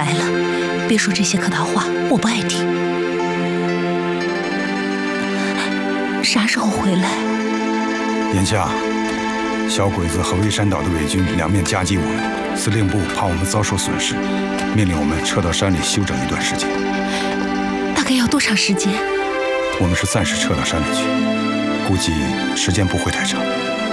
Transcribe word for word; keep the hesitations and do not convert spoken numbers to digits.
来了，别说这些客套话，我不爱听。啥时候回来？ 眼下，小鬼子和魏山岛的伪军两面夹击我们，司令部怕我们遭受损失，命令我们撤到山里休整一段时间。 大概要多长时间？ 我们是暂时撤到山里去，估计时间不会太长。